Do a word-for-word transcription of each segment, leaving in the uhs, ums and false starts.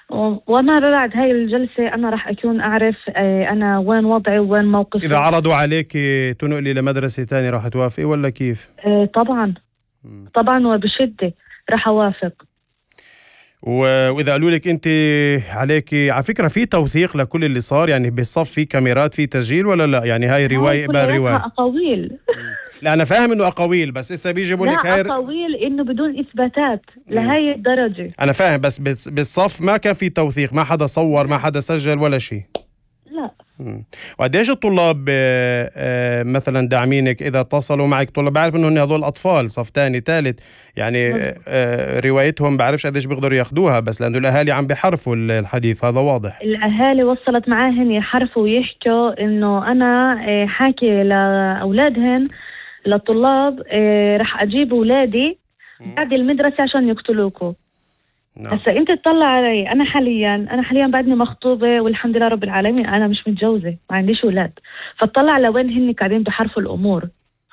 وما بعد هاي الجلسة أنا راح أكون أعرف أنا وين وضعي وين موقفي. إذا عرضوا عليك تنقلي لمدرسة تانية راح توافقي ولا كيف؟ طبعا طبعا وبشدة راح أوافق. وإذا قالوا لك أنت عليك، على فكرة في توثيق لكل اللي صار، يعني بالصف في كاميرات في تسجيل ولا لا؟ يعني هاي رواية قبل رواية. أقاويل. لا أنا فاهم إنه أقاويل، بس إسا بيجيبوا لك هاي أقاويل إنه بدون إثباتات لهاي الدرجة. أنا فاهم، بس بالصف ما كان في توثيق، ما حدا صور ما حدا سجل ولا شيء. لا. وقديش الطلاب مثلا داعمينك إذا اتصلوا معك؟ طلاب بعرف إنه هذول أطفال صف تاني ثالث، يعني روايتهم بعرفش قديش بيقدروا ياخدوها، بس لأنه الأهالي عم بيحرفوا الحديث، هذا واضح. الأهالي وصلت معاهن يحرفوا ويحكوا إنه أنا حاكي لأولادهن للطلاب رح أجيب أولادي بعد المدرسة عشان يقتلوكوا. هسا انت تطلع علي، انا حاليا انا حاليا بعدني مخطوبه والحمد لله رب العالمين، انا مش متجوزه ما عنديش اولاد، فاطلع لوين هن قاعدين بحرفوا الامور.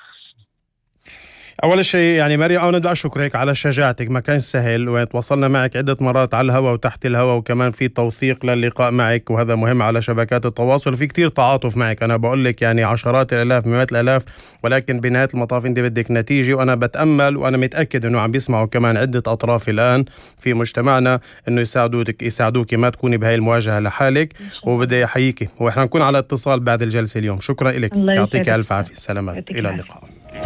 أول شيء يعني مريم أنا بدي أشكرك على شجاعتك، ما كان سهل وتواصلنا معك عدة مرات على الهواء وتحت الهواء، وكمان في توثيق للقاء معك وهذا مهم على شبكات التواصل، في كتير تعاطف معك. أنا بقول لك يعني عشرات الآلاف مئات الآلاف، ولكن بنهاية المطاف أنت بدك نتيجة، وأنا بتأمل وأنا متأكد أنه عم بيسمعوا كمان عدة أطراف الآن في مجتمعنا أنه يساعدوك يساعدوك ما تكوني بهاي المواجهة لحالك، وبدي أحييكي وإحنا نكون على اتصال بعد الجلسة اليوم. شكرا لك، يعطيك ألف عافية، سلامات، إلى اللقاء.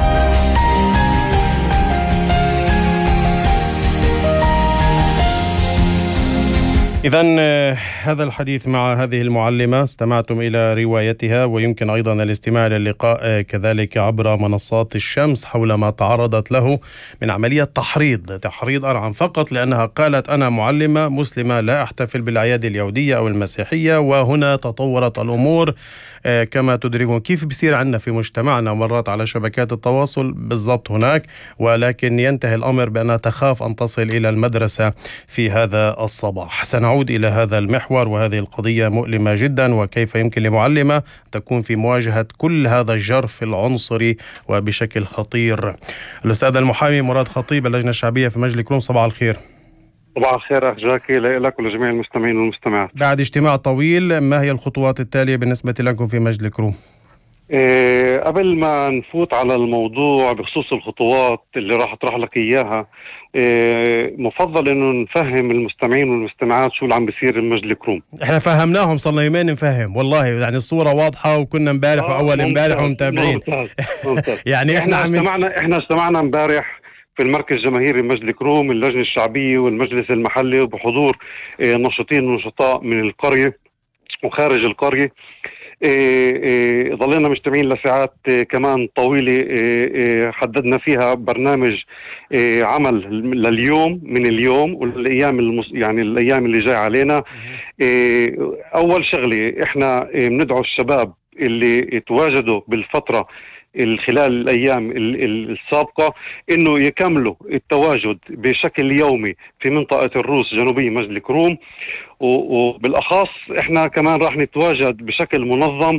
إذن هذا الحديث مع هذه المعلمة، استمعتم إلى روايتها، ويمكن أيضا الاستماع للقاء كذلك عبر منصات الشمس حول ما تعرضت له من عملية تحريض تحريض أرعن، فقط لأنها قالت أنا معلمة مسلمة لا أحتفل بالأعياد اليهودية أو المسيحية. وهنا تطورت الأمور كما تدركون كيف بيصير عندنا في مجتمعنا مرات على شبكات التواصل بالضبط هناك، ولكن ينتهي الأمر بأنها تخاف أن تصل إلى المدرسة في هذا الصباح. سنعود إلى هذا المحور، وهذه القضية مؤلمة جدا، وكيف يمكن لمعلمة تكون في مواجهة كل هذا الجرف العنصري وبشكل خطير. الأستاذ المحامي مراد خطيب، اللجنة الشعبية في مجلس كروم، صباح الخير. صباح الخير أخ جاكي لك ولجميع المستمعين والمستمعات. بعد اجتماع طويل، ما هي الخطوات التالية بالنسبة لكم في مجلس كروم؟ إيه قبل ما نفوت على الموضوع بخصوص الخطوات اللي راح اطرح لك اياها، إيه مفضل انه نفهم المستمعين والمستمعات شو اللي عم بيصير بمجلس كروم. احنا فهمناهم، صار لنا يومين نفهم والله، يعني الصورة واضحة، وكنا امبارح آه واول امبارح ومتابعين. يعني احنا احنا استمعنا احنا استمعنا امبارح في المركز الجماهيري مجلس كروم، اللجنة الشعبية والمجلس المحلي، وبحضور إيه نشطين ونشطاء من القرية وخارج القرية. إيه إيه ظلينا مجتمعين لساعات إيه كمان طويلة. إيه إيه حددنا فيها برنامج إيه عمل لليوم من اليوم والايام المس... يعني الايام اللي جاي علينا. إيه اول شغلة احنا إيه بندعو الشباب اللي تواجدوا بالفترة خلال الأيام السابقة إنه يكملوا التواجد بشكل يومي في منطقة الروس جنوبية مجلس كروم، وبالأخص إحنا كمان راح نتواجد بشكل منظم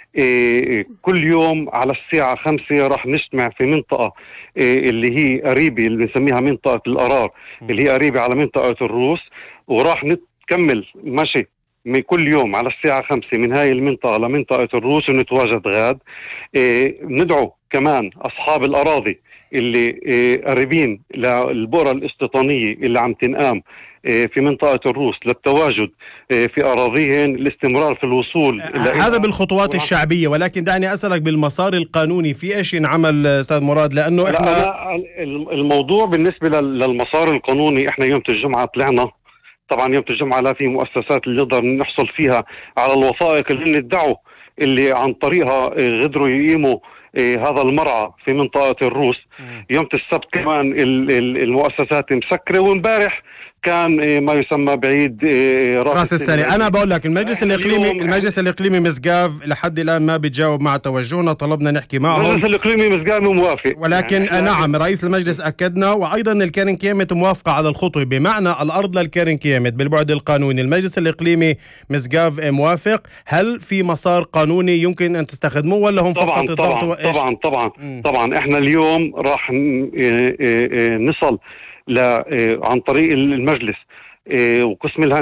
كل يوم على الساعة خمسة. راح نجتمع في منطقة اللي هي قريبة، اللي بنسميها منطقة القرار، اللي هي قريبة على منطقة الروس، وراح نكمل مشي من كل يوم على الساعة خمسة من هاي المنطقة لمنطقة الروس ونتواجد غاد. إيه ندعو كمان أصحاب الأراضي اللي إيه قريبين للبؤرة الاستيطانية اللي عم تنقام إيه في منطقة الروس للتواجد إيه في أراضيهن، الاستمرار في الوصول. هذا بالخطوات الشعبية، ولكن دعني أسألك بالمسار القانوني في إيش ينعمل أستاذ مراد؟ لأنه إحنا الموضوع بالنسبة للمسار القانوني، إحنا يوم الجمعة طلعنا، طبعا يوم الجمعة لا في مؤسسات اللي نقدر نحصل فيها على الوثائق اللي ندعوا اللي عن طريقها قدروا يقيموا هذا المرعى في منطقة الروس. يوم السبت كمان المؤسسات مسكرة، وامبارح كان ما يسمى بعيد راس, راس السنة. أنا بقول لك المجلس الإقليمي المجلس الإقليمي مسقاف لحد الآن ما بتجاوب مع توجهنا، طلبنا نحكي معهم. المجلس الإقليمي مسقاف موافق، ولكن يعني نعم رئيس المجلس أكدنا، وأيضا الكيرن كيمت موافقة على الخطوة، بمعنى الأرض للكيرن كيمت بالبعد القانوني. المجلس الإقليمي مسقاف موافق. هل في مسار قانوني يمكن أن تستخدموه ولا هم فقط الضغط؟ طبعا طبعا طبعا, طبعا, طبعا احنا اليوم راح نصل ل عن طريق المجلس وقسم الهندسة